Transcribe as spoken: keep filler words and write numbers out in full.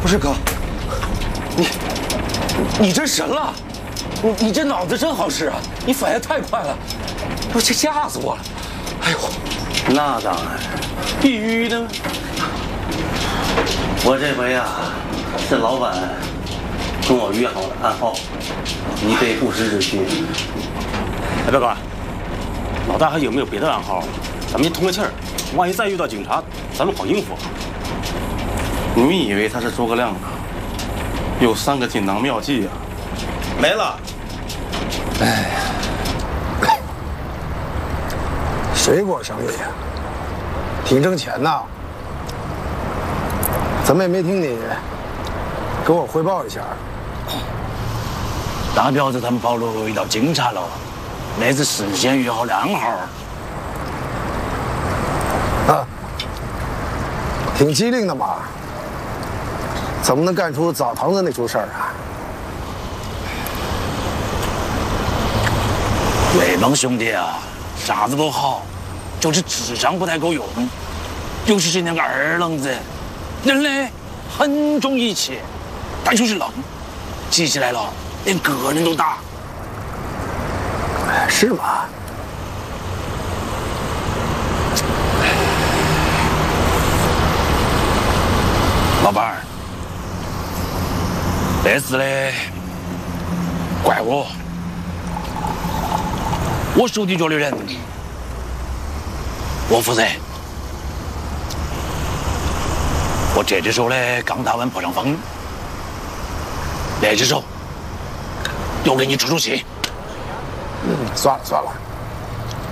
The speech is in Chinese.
不是哥，你你真神了，你你这脑子真好使啊！你反应太快了，我这吓死我了！哎呦， 那当然，必须的。我这回啊，是老板跟我约好了暗号，以备不时之需。 哎，别管，老大还有没有别的暗号？咱们先通个气儿，万一再遇到警察，咱们好应付。 你们以为他是诸葛亮啊？有三个锦囊妙计啊，没了。 哎呀，水果生意呀，挺挣钱呐。怎么也没听你跟我汇报一下？ 大彪子他们跑路遇到警察了，那是事先约好的暗号。 啊，挺机灵的嘛，怎么能干出澡堂子那出事儿啊？ 那帮兄弟啊，啥子都好，就是智商不太够用，尤其是那个二愣子，人呢很重义气，但就是愣，急起来了连个人都打。 哎，是吗？ 老板儿，这次呢，怪我，我手底下的人，我负责。我这只手呢，刚打完破伤风，那只手，又给你出出气。 嗯，算了算了，